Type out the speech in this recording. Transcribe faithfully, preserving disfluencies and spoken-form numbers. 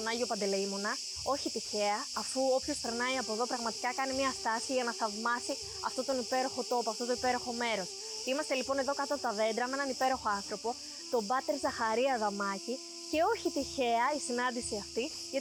στον Άγιο Παντελεήμονα, όχι τυχαία, αφού όποιος περνάει από εδώ πραγματικά κάνει μια στάση για να θαυμάσει αυτόν τον υπέροχο τόπο, αυτό το υπέροχο μέρος. Είμαστε λοιπόν εδώ κάτω από τα δέντρα με έναν υπέροχο άνθρωπο, τον Πάτερ Ζαχαρία Δαμάκη, και όχι τυχαία η συνάντηση αυτή, γιατί